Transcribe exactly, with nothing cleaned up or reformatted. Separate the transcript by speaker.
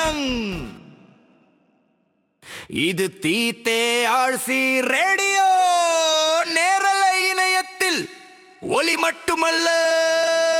Speaker 1: வணக்கம். இது தீத்தே RC radio. நேரலை இணையத்தில் ஒலி மட்டுமல்ல,